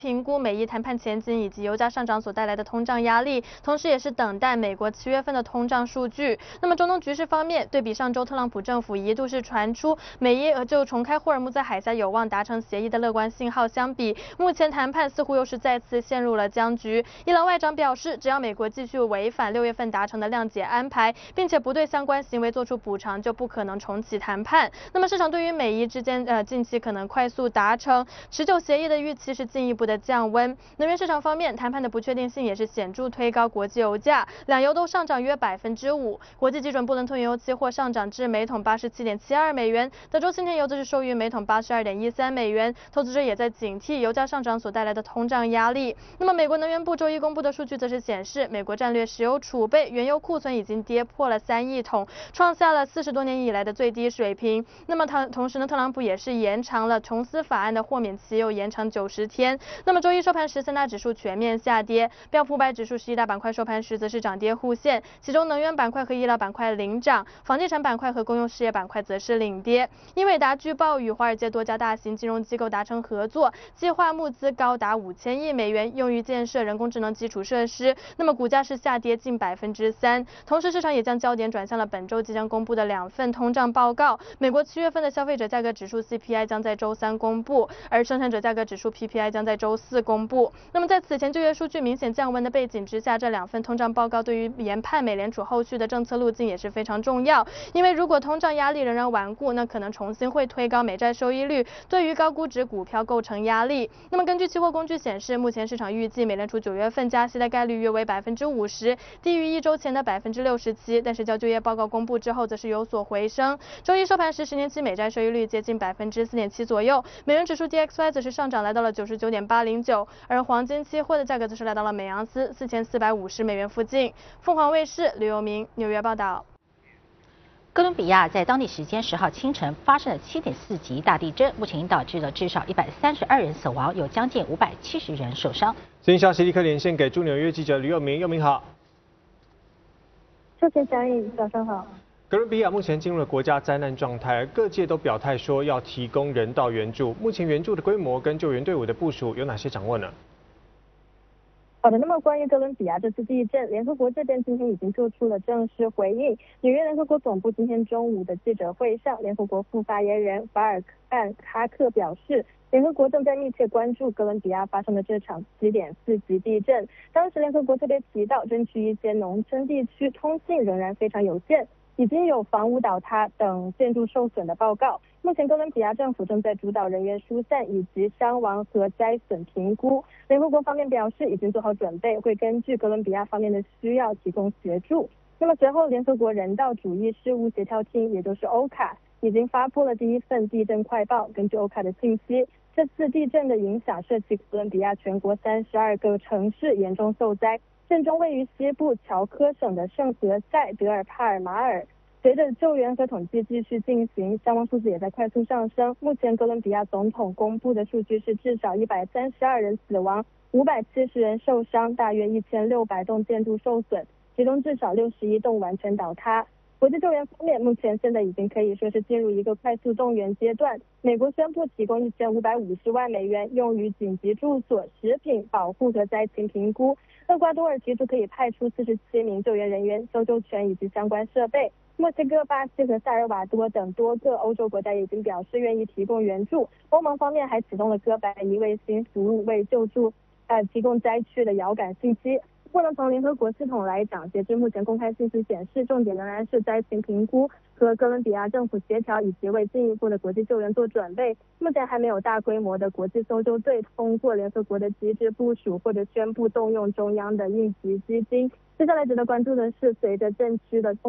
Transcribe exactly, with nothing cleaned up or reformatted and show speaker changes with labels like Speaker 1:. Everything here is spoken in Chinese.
Speaker 1: 评估美伊谈判前景以及油价上涨所带来的通胀压力，同时也是等待美国七月份的通胀数据。那么中东局势方面，对比上周特朗普政府一度是传出美伊就重开霍尔木兹海峡有望达成协议的乐观信号相比，目前谈判似乎又是再次陷入了僵局。伊朗外长表示，只要美国继续违反六月份达成的谅解安排，并且不对相关行为做出补偿，就不可能重启谈判。那么市场对于美伊之间呃近期可能快速达成持久协议的预期是进一步的降温。能源市场方面，谈判的不确定性也是显著推高国际油价，两油都上涨约百分之五。国际基准布伦特原油期货上涨至每桶八十七点七二美元，德州轻田油则是收于每桶八十二点一三美元。投资者也在警惕油价上涨所带来的通胀压力。那么，美国能源部周一公布的数据则是显示，美国战略石油储备原油库存已经跌破了三亿桶，创下了四十多年以来的最低水平。那么，他同时呢，特朗普也是延长了琼斯法案的豁免期，又延长九十天。那么周一收盘时，三大指数全面下跌，标普五百指数十一大板块收盘时则是涨跌互现，其中能源板块和医疗板块领涨，房地产板块和公用事业板块则是领跌。英伟达据报与华尔街多家大型金融机构达成合作，计划募资高达五千亿美元，用于建设人工智能基础设施。那么股价是下跌近百分之三。同时，市场也将焦点转向了本周即将公布的两份通胀报告。美国七月份的消费者价格指数 C P I 将在周三公布，而生产者价格指数 P P I 将在周四公布。那么在此前就业数据明显降温的背景之下，这两份通胀报告对于研判美联储后续的政策路径也是非常重要。因为如果通胀压力仍然顽固，那可能重新会推高美债收益率，对于高估值股票构成压力。那么根据期货工具显示，目前市场预计美联储九月份加息的概率约为百分之五十，低于一周前的百分之六十七。但是较就业报告公布之后，则是有所回升。周一收盘时，十年期美债收益率接近百分之四点七左右，美元指数 D X Y 则是上涨来到了九十九点八零九，而黄金期货的价格则是来到了每盎司四千四百五十美元附近。凤凰卫视刘佑明纽约报道。
Speaker 2: 哥伦比亚在当地时间十号清晨发生了七点四级大地震，目前已导致了至少一百三十二人死亡，有将近五百七十人受伤。
Speaker 3: 最新消息立刻连线给驻纽约记者吕佑明，佑明好。
Speaker 4: 谢谢嘉义，早上好。
Speaker 3: 哥伦比亚目前进入了国家灾难状态，而各界都表态说要提供人道援助。目前援助的规模跟救援队伍的部署有哪些掌握呢？
Speaker 4: 好的，那么关于哥伦比亚这次地震，联合国这边今天已经做出了正式回应。纽约联合国总部今天中午的记者会上，联合国副发言人法尔汉哈克表示，联合国正在密切关注哥伦比亚发生的这场七点四级地震。当时联合国特别提到，争取一些农村地区通信仍然非常有限，已经有房屋倒塌等建筑受损的报告。目前哥伦比亚政府正在主导人员疏散以及伤亡和灾损评估。联合国方面表示已经做好准备，会根据哥伦比亚方面的需要提供协助。那么随后，联合国人道主义事务协调厅，也就是欧卡，已经发布了第一份地震快报。根据欧卡的信息，这次地震的影响涉及哥伦比亚全国三十二个城市严重受灾，震中位于西部乔科省的圣何塞德尔帕尔马尔。随着救援和统计继续进行，伤亡数字也在快速上升。目前哥伦比亚总统公布的数据是至少一百三十二人死亡，五百七十人受伤，大约一千六百栋建筑受损，其中至少六十一栋完全倒塌。国际救援方面，目前现在已经可以说是进入一个快速动员阶段。美国宣布提供一千五百五十万美元用于紧急住所、食品保护和灾情评估。厄瓜多尔提出可以派出四十七名救援人员、搜救犬以及相关设备。墨西哥、巴西和萨尔瓦多等多个欧洲国家已经表示愿意提供援助。欧盟方面还启动了哥白尼卫星服务，为救助呃提供灾区的遥感信息。不过呢，从联合国系统来讲，截至目前公开信息显示，重点仍然是灾情评估和哥伦比亚政府协调，以及为进一步的国际救援做准备。目前还没有大规模的国际搜救队通过联合国的机制部署，或者宣布动用中央的应急基金。接下来值得关注的是，随着震区的